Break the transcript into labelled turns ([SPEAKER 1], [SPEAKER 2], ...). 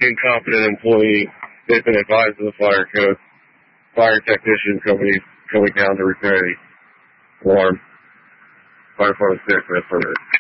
[SPEAKER 1] incompetent employee. They've been advised of the fire code. Fire technician coming down to repair the alarm. Fire department 6, that's for